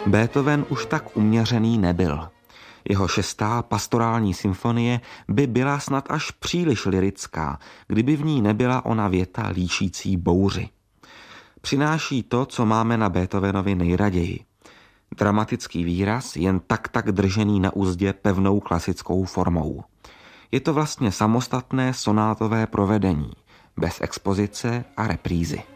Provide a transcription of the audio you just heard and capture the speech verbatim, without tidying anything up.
Beethoven už tak uměřený nebyl. Jeho šestá pastorální symfonie by byla snad až příliš lyrická, kdyby v ní nebyla ona věta líšící bouři. Přináší to, co máme na Beethovenovi nejraději. Dramatický výraz, jen tak tak držený na uzdě pevnou klasickou formou. Je to vlastně samostatné sonátové provedení, bez expozice a reprízy.